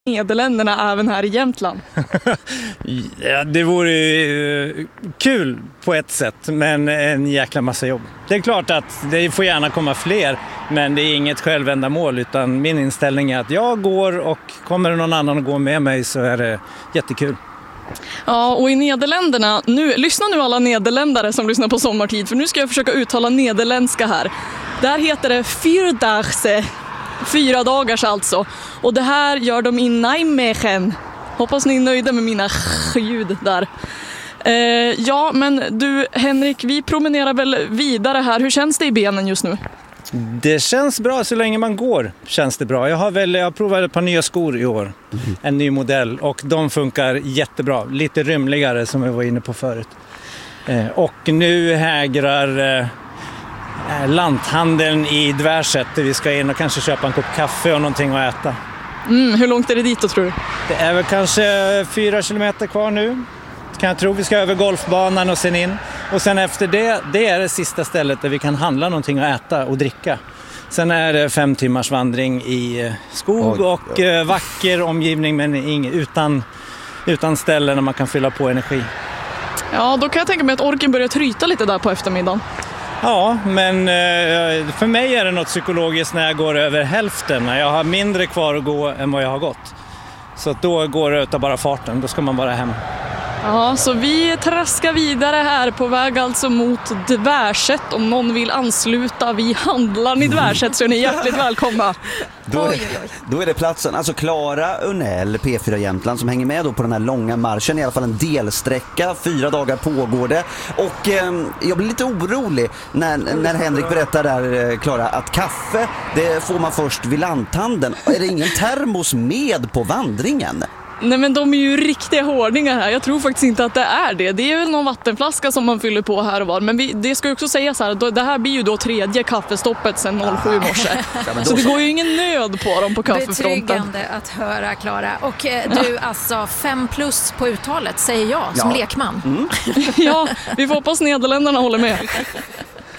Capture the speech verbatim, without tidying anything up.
Nederländerna även här i Jämtland? Ja, det vore uh, kul på ett sätt, men en jäkla massa jobb. Det är klart att det får gärna komma fler, men det är inget självändamål, utan min inställning är att jag går, och kommer det någon annan att gå med mig så är det jättekul. Ja, och i Nederländerna, nu, lyssna nu alla nederländare som lyssnar på Sommartid, för nu ska jag försöka uttala nederländska här. Där heter det Vierdagse, fyra dagars alltså. Och det här gör de i Nijmegen. Hoppas ni är nöjda med mina ljud där. Eh, ja, men du Henrik, vi promenerar väl vidare här. Hur känns det i benen just nu? Det känns bra så länge man går, känns det bra. Jag har väl jag har provat ett par nya skor i år, mm. en ny modell, och de funkar jättebra. Lite rymligare som jag var inne på förut. Eh, och nu hägrar eh, lanthandeln i Dvärset. Vi ska in och kanske köpa en kopp kaffe och någonting att äta. Mm, hur långt är det dit då, tror du? Det är väl kanske fyra kilometer kvar nu. Kan jag tro. Vi ska över golfbanan och sen in. Och sen efter det, det är det sista stället där vi kan handla någonting att äta och dricka. Sen är det fem timmars vandring i skog oj, och oj. vacker omgivning, men ing, utan, utan ställen där man kan fylla på energi. Ja, då kan jag tänka mig att orken börjar tryta lite där på eftermiddagen. Ja, men för mig är det något psykologiskt när jag går över hälften. När jag har mindre kvar att gå än vad jag har gått. Så då går det utav bara farten, då ska man bara hem. Ja, så vi traskar vidare här på väg alltså mot Dvärset. Om någon vill ansluta, vi handlar i Dvärset, så är ni hjärtligt välkomna. Då är, då är det platsen, alltså Clara Unell, P fyra Jämtland, som hänger med då på den här långa marschen, i alla fall en delsträcka, fyra dagar pågår det. Och eh, jag blir lite orolig när, när Henrik berättar där, Clara, att kaffe, det får man först vid lanthandeln. Är det ingen termos med på vandringen? Nej, men de är ju riktiga hårdingar här. Jag tror faktiskt inte att det är det. Det är väl någon vattenflaska som man fyller på här och var. Men vi, det ska ju också sägas här, det här blir ju då tredje kaffestoppet sedan noll sju i morse. Ja, så det går ju ingen nöd på dem på kaffefronten. Betryggande att höra, Clara. Och eh, du, alltså fem plus på uttalet, säger jag som ja. lekman. Mm. Ja, vi får hoppas Nederländerna håller med.